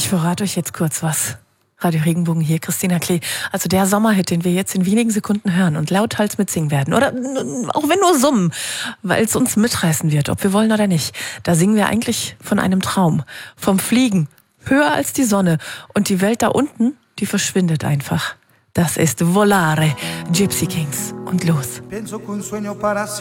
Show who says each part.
Speaker 1: Ich verrate euch jetzt kurz was. Radio Regenbogen hier, Christina Klee. Also der Sommerhit, den wir jetzt in wenigen Sekunden hören und lauthals mitsingen werden. Oder auch wenn nur summen, weil es uns mitreißen wird, ob wir wollen oder nicht. Da singen wir eigentlich von einem Traum. Vom Fliegen, höher als die Sonne. Und die Welt da unten, die verschwindet einfach. Das ist Volare, Gypsy Kings. Und los.